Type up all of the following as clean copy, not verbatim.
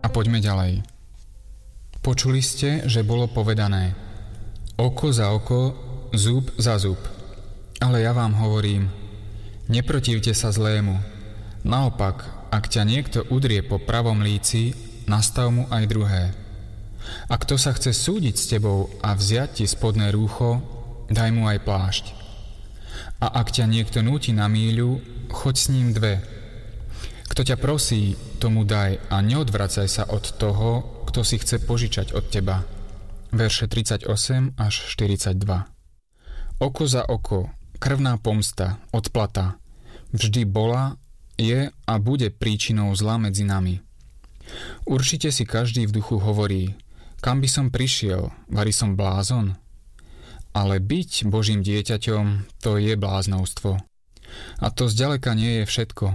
A poďme ďalej. Počuli ste, že bolo povedané: oko za oko, zub za zub. Ale ja vám hovorím, neprotivte sa zlému. Naopak, ak ťa niekto udrie po pravom líci, nastav mu aj druhé. A kto sa chce súdiť s tebou a vziať ti spodné rúcho, daj mu aj plášť. A ak ťa niekto núti na míľu, choď s ním 2. Kto ťa prosí, tomu daj a neodvracaj sa od toho, kto si chce požičať od teba. Verše 38 až 42. Oko za oko, krvná pomsta, odplata, vždy bola, je a bude príčinou zla medzi nami. Určite si každý v duchu hovorí: kam by som prišiel, vari som blázon? Ale byť Božím dieťaťom, to je bláznovstvo. A to zďaleka nie je všetko.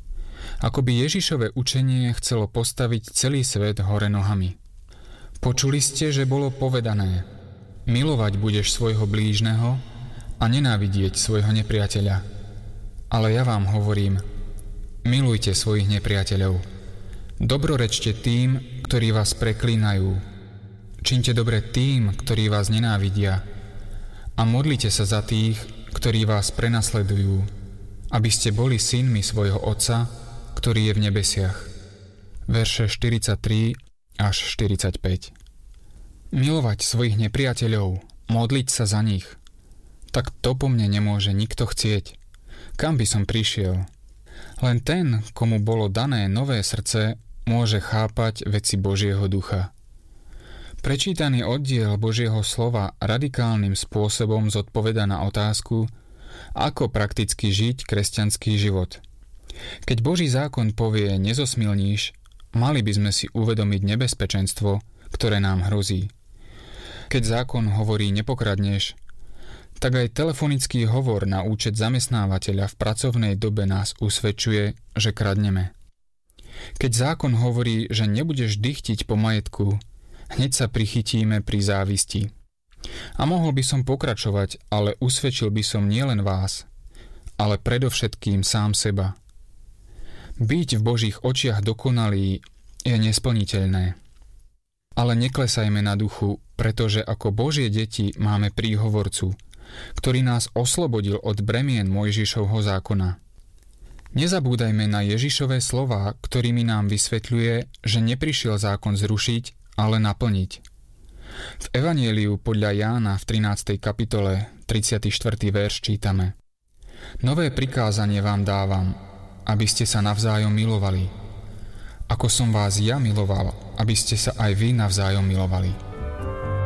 Akoby Ježišové učenie chcelo postaviť celý svet hore nohami. Počuli ste, že bolo povedané: milovať budeš svojho blížneho a nenávidieť svojho nepriateľa. Ale ja vám hovorím, milujte svojich nepriateľov. Dobrorečte tým, ktorí vás preklínajú. Čiňte dobre tým, ktorí vás nenávidia. A modlite sa za tých, ktorí vás prenasledujú, aby ste boli synmi svojho Otca, ktorý je v nebesiach. Verše 43 až 45. Milovať svojich nepriateľov, modliť sa za nich. Tak to po mne nemôže nikto chcieť. Kam by som prišiel? Len ten, komu bolo dané nové srdce, môže chápať veci Božieho ducha. Prečítaný oddiel Božieho slova radikálnym spôsobom zodpovedá na otázku, ako prakticky žiť kresťanský život. Keď Boží zákon povie nezosmilníš, mali by sme si uvedomiť nebezpečenstvo, ktoré nám hrozí. Keď zákon hovorí nepokradneš, tak aj telefonický hovor na účet zamestnávateľa v pracovnej dobe nás usvedčuje, že kradneme. Keď zákon hovorí, že nebudeš dychtiť po majetku, hneď sa prichytíme pri závisti. A mohol by som pokračovať, ale usvedčil by som nielen vás, ale predovšetkým sám seba. Byť v Božích očiach dokonalý je nesplniteľné. Ale neklesajme na duchu, pretože ako Božie deti máme príhovorcu, ktorý nás oslobodil od bremien Mojžišovho zákona. Nezabúdajme na Ježišové slová, ktorými nám vysvetľuje, že neprišiel zákon zrušiť, ale naplniť. V Evanjeliu podľa Jána v 13. kapitole 34. verš čítame: Nové prikázanie vám dávam, aby ste sa navzájom milovali. Ako som vás ja miloval, aby ste sa aj vy navzájom milovali.